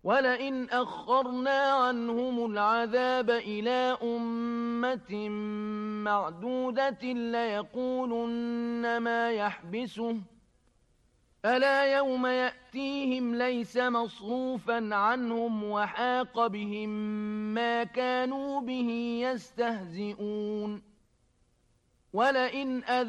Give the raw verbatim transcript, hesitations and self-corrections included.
وَلَئِنْ أَخَّرْنَا عَنْهُمُ الْعَذَابَ إِلَىٰ أُمَّةٍ مَّعْدُودَةٍ لَّيَقُولُنَّ مَا يَحْبِسُهُ ۗ أَلَا يَوْمَ يَأْتِيهِمْ لَيْسَ مَصْرُوفًا عَنْهُمْ وَحَاقَ بِهِم مَّا كَانُوا بِهِ يَسْتَهْزِئُونَ